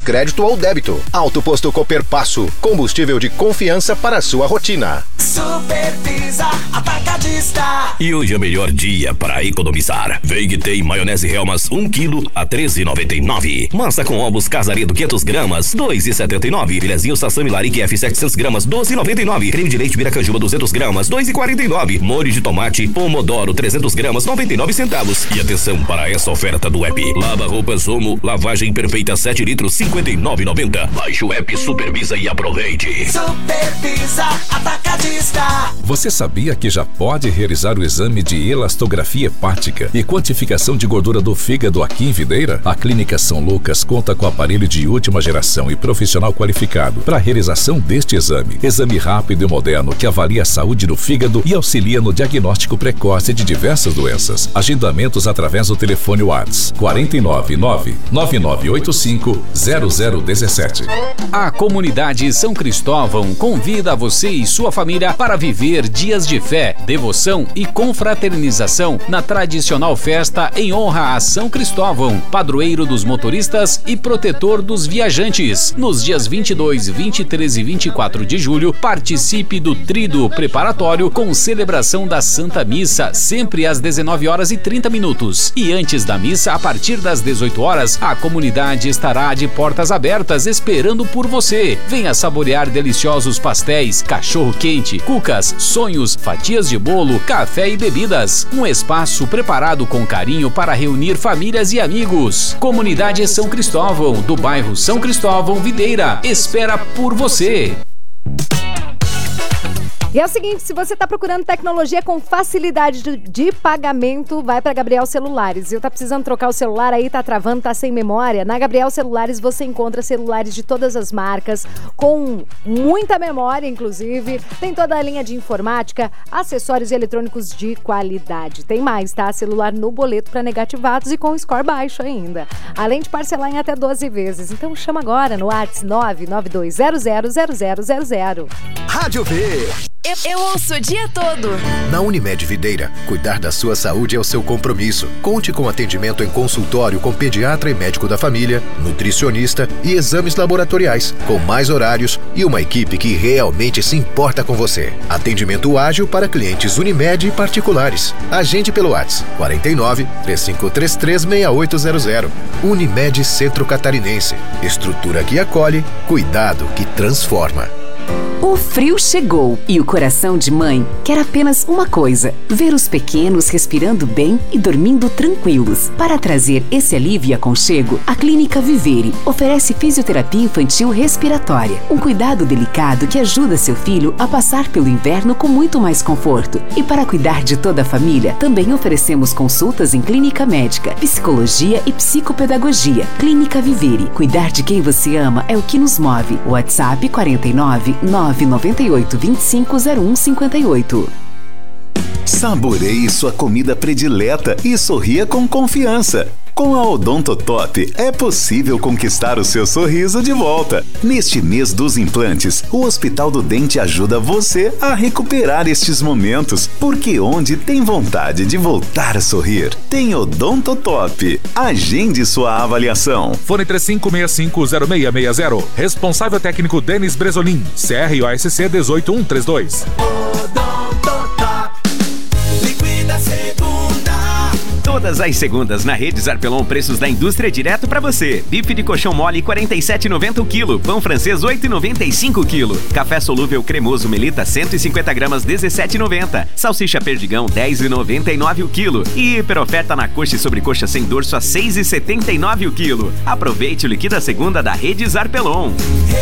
crédito ou débito. Auto Posto Coperpasso, combustível de confiança para a sua rotina. Supervisa Atacadista. E hoje é o melhor dia para economizar. Vem que tem maionese Hellmann's 1 kg a R$13,99. Massa com ovos Casaredo 500 gramas, R$2,79. Filezinho Sassami Larique F 700 gramas, R$12,99. Creme de leite Miracanjuba 200 gramas, R$2,49. Molho de tomate Pomodoro 300 gramas, 99 centavos. E atenção para essa oferta do app. Lava roupas Omo, lavagem perfeita 7 litros, R$59,90. Baixe o app, supervisa e aproveite. Supervisa Atacadista. Você sabia que já pode realizar o exame de elastografia hepática e quantificação de gordura do fígado aqui em Videira? A Clínica São Lucas conta com aparelho de última geração e profissional qualificado para a realização deste exame. Exame rápido e moderno que avalia a saúde do fígado e auxilia no diagnóstico precoce de diversas doenças. Agendamentos através do telefone WhatsApp 499-9985-0017. A comunidade São Cristóvão convida você e sua família para viver dias de fé, devoção e confraternização na tradicional festa em honra a São Cristóvão, padroeiro dos motoristas e protetor dos viajantes. Nos dias 22, 23 e 24 de julho, participe do tríduo preparatório com celebração da Santa Missa, sempre às 19h30. E antes da missa, a partir das 18 horas, a comunidade estará de portas abertas esperando por você. Venha saborear deliciosos pastéis, cachorro-quente, cucas, sonhos, fatias de bolo, café e bebidas. Um espaço preparado com carinho para reunir famílias e amigos. Comunidade São Cristóvão, do bairro São Cristóvão, Videira, espera por você. E é o seguinte, se você está procurando tecnologia com facilidade de pagamento, vai para Gabriel Celulares. E tá precisando trocar o celular aí, tá travando, tá sem memória? Na Gabriel Celulares você encontra celulares de todas as marcas, com muita memória, inclusive. Tem toda a linha de informática, acessórios e eletrônicos de qualidade. Tem mais, tá? Celular no boleto para negativados e com score baixo ainda. Além de parcelar em até 12 vezes. Então chama agora no WhatsApp 992000000. Rádio V. Eu ouço o dia todo. Na Unimed Videira, cuidar da sua saúde é o seu compromisso. Conte com atendimento em consultório com pediatra e médico da família, nutricionista e exames laboratoriais, com mais horários e uma equipe que realmente se importa com você. Atendimento ágil para clientes Unimed e particulares. Agende pelo WhatsApp 49-3533-6800. Unimed Centro Catarinense. Estrutura que acolhe, cuidado que transforma. O frio chegou e o coração de mãe quer apenas uma coisa: ver os pequenos respirando bem e dormindo tranquilos. Para trazer esse alívio e aconchego, a Clínica Vivere oferece fisioterapia infantil respiratória, um cuidado delicado que ajuda seu filho a passar pelo inverno com muito mais conforto. E para cuidar de toda a família, também oferecemos consultas em clínica médica, psicologia e psicopedagogia. Clínica Vivere. Cuidar de quem você ama é o que nos move. WhatsApp 499-9825-0158. Saboreie sua comida predileta e sorria com confiança. Com a Odontotop é possível conquistar o seu sorriso de volta. Neste mês dos implantes, o Hospital do Dente ajuda você a recuperar estes momentos, porque onde tem vontade de voltar a sorrir, tem Odontotop. Agende sua avaliação. Fone 35650660. Responsável técnico Denis Bresolim. CROSC 18132. Todas as segundas na Rede Zarpelon, preços da indústria direto pra você. Bife de colchão mole 47,90 o quilo. Pão francês 8,95 o quilo. Café solúvel cremoso Melita 150 gramas 17,90. Salsicha perdigão 10,99 o quilo. E hiperoferta na coxa e sobrecoxa sem dorso a 6,79 o quilo. Aproveite o liquida segunda da Rede Zarpelon.